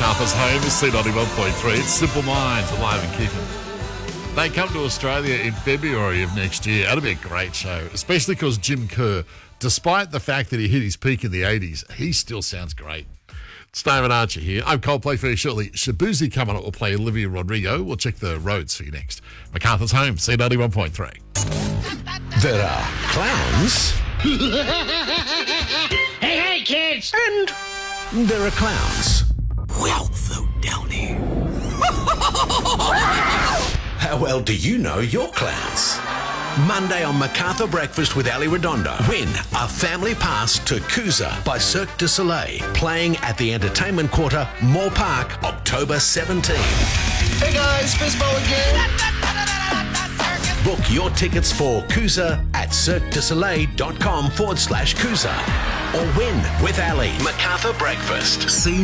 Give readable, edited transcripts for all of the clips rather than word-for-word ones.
Macarthur's home is C91.3. It's Simple Minds, alive and kicking. They come to Australia in February of next year. That'll be a great show, especially because Jim Kerr, despite the fact that he hit his peak in the 80s, he still sounds great. It's David Archer here. I'm Coldplay very shortly. Shabuzi coming up will play Olivia Rodrigo. We'll check the roads for you next. Macarthur's home, C91.3. There are clowns. Hey, kids! And there are clowns. Wealthy Downey. How well do you know your clowns? Monday on Macarthur Breakfast with Ali Redondo. Win a family pass to Coosa by Cirque du Soleil. Playing at the Entertainment Quarter, Moore Park, October 17. Hey guys, Fistball again. Book your tickets for Coosa at cirquedusoleil.com/Coosa. Or win with Ali. Macarthur Breakfast.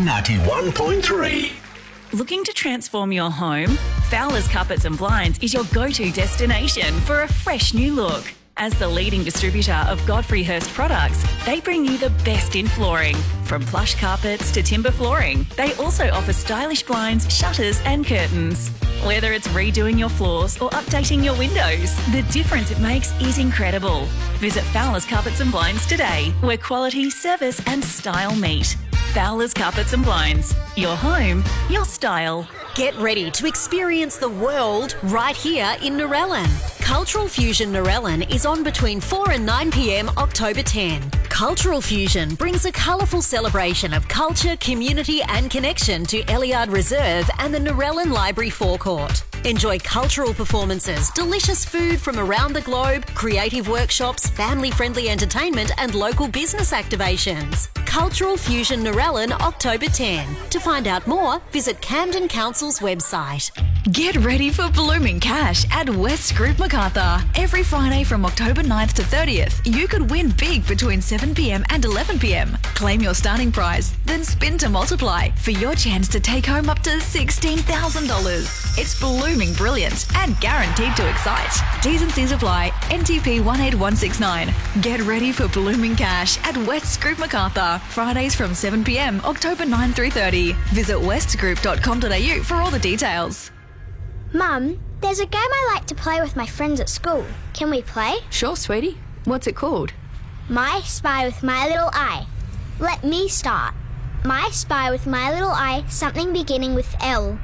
C91.3. Looking to transform your home? Fowler's Carpets and Blinds is your go-to destination for a fresh new look. As the leading distributor of Godfrey Hirst products, they bring you the best in flooring. From plush carpets to timber flooring, they also offer stylish blinds, shutters and curtains. Whether it's redoing your floors or updating your windows, the difference it makes is incredible. Visit Fowler's Carpets and Blinds today, where quality, service and style meet. Fowler's Carpets and Blinds. Your home, your style. Get ready to experience the world right here in Narellan. Cultural Fusion Narellan is on between 4 and 9 p.m. October 10. Cultural Fusion brings a colourful celebration of culture, community and connection to Eliard Reserve and the Narellan Library forecourt. Enjoy cultural performances, delicious food from around the globe, creative workshops, family-friendly entertainment and local business activations. Cultural Fusion Narellan, October 10. To find out more, visit Camden Council's website. Get ready for blooming cash at West Group Macarthur. Every Friday from October 9th to 30th, you could win big between 7 p.m. and 11 p.m. Claim your starting prize, then spin to multiply for your chance to take home up to $16,000. It's blooming brilliant and guaranteed to excite. T's and C's apply. NTP 18169. Get ready for blooming cash at West Group Macarthur. Fridays from 7 p.m. October 9 through 30. Visit westgroup.com.au for all the details. Mum, there's a game I like to play with my friends at school. Can we play? Sure, sweetie. What's it called? My Spy with My Little Eye. Let me start. My Spy with My Little Eye, something beginning with L.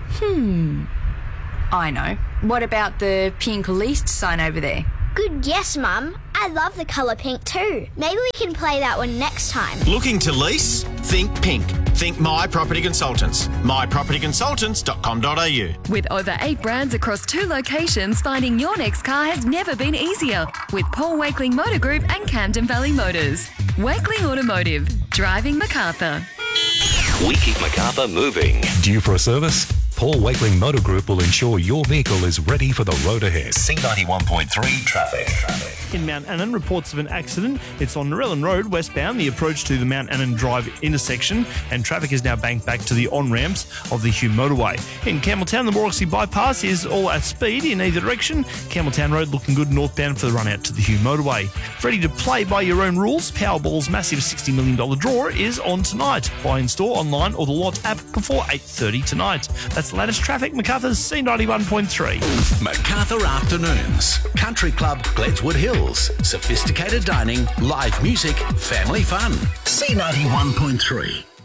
I know. What about the pink least sign over there? Good guess, Mum. I love the colour pink too. Maybe we can play that one next time. Looking to lease? Think pink. Think My Property Consultants. mypropertyconsultants.com.au. With over 8 brands across 2 locations, finding your next car has never been easier. With Paul Wakeling Motor Group and Camden Valley Motors. Wakeling Automotive. Driving Macarthur. We keep Macarthur moving. Due for a service? Paul Wakeling Motor Group will ensure your vehicle is ready for the road ahead. C91.3 traffic. In Mount Annan, reports of an accident. It's on Narellan Road, westbound, the approach to the Mount Annan Drive intersection, and traffic is now banked back to the on-ramps of the Hume Motorway. In Campbelltown, the Morrissey Bypass is all at speed in either direction. Campbelltown Road looking good northbound for the run out to the Hume Motorway. Ready to play by your own rules? Powerball's massive $60 million draw is on tonight. Buy in store, online or the Lot app before 8:30 tonight. That's the latest traffic. Macarthur's C91.3. Macarthur Afternoons. Country Club, Gledswood Hills. Sophisticated dining, live music, family fun. C91.3.